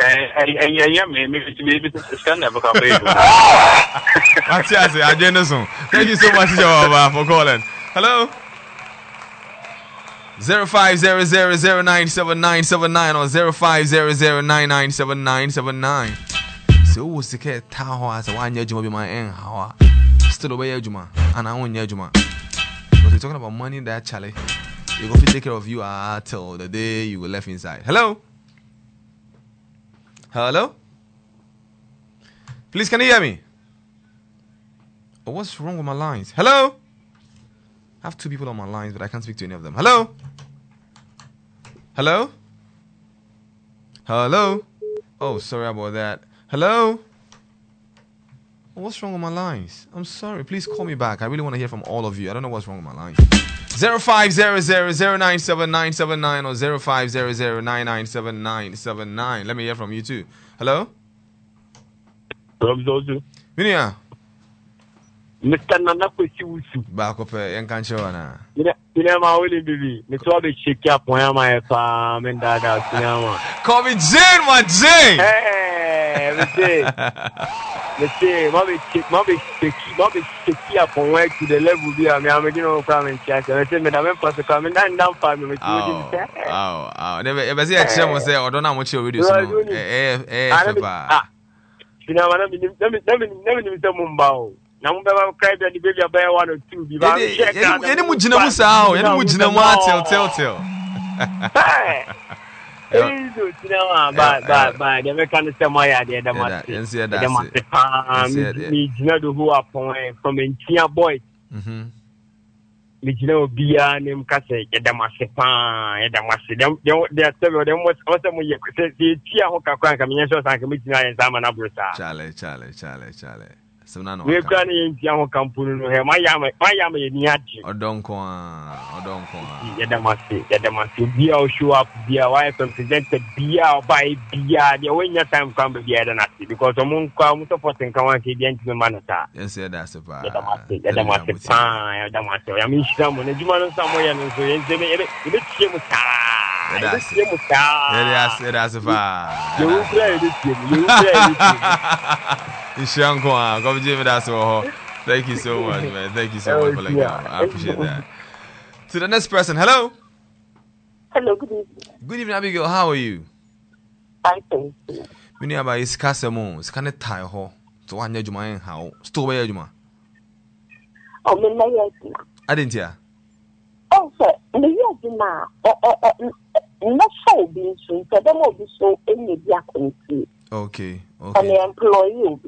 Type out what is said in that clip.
maybe stand up. Thank you so much, for calling. Hello. 0500097979 or 0500997979. So what's the cat tower as a 1 year job in my end? How still away Juma and I won't year Juma. But we're talking about money that Charlie. You go to take care of you till the day you were left inside. Hello? Hello? Please, can you hear me? Oh, what's wrong with my lines? Hello? I have 2 people on my lines, but I can't speak to any of them. Hello? Hello? Hello? Oh, sorry about that. Hello? Oh, what's wrong with my lines? I'm sorry. Please call me back. I really want to hear from all of you. I don't know what's wrong with my lines. 0500097979 or 0500997979. Let me hear from you too. Hello? Minia. Mr. Nana Kusiusu. Back up and can't show na. You know my only baby. Me to be shake up when my farm and dada cinema. Call me Jane, my Jane. Hey, me say, mommy shake up on way to the level be I'm making no problem chat. I say me da men pass come down for me. Oh. Never say action was say or don't know what you video so. You know, let me say Mumbai. Number cry the baby about 1 or 2. Any mujina musao, any mujina tell. But the mechanism why I did the who are from India boy. Mijino Bia name Case, Edamasepan, they are several them was also the Tia Hoka Crank, I mean, so I can meet you and Zaman Abrusa. Charlie. We're planning young company. My yammy Niachi. Or don't Yadamasi. Beer show up, beer wife and presented beer by beer. The when your time come to beer than because the moon comes supporting Kawaki the Manata. Yes, that's a bad. Yadamasi. I mean, someone, a Juman somewhere and so it's a bad. You play Thank you so much, man. Thank you so much for letting me know. I appreciate that. To the next person, hello. Hello, good evening. Good evening, Abigail. How are you? I thank you. We need about his Casamo. It's kind of tie ho. So I need you my how. Still where you ma? Oh, me na I didn't hear. Oh, sir, me na. Not so being so. So them will be so in the Okay. An employee.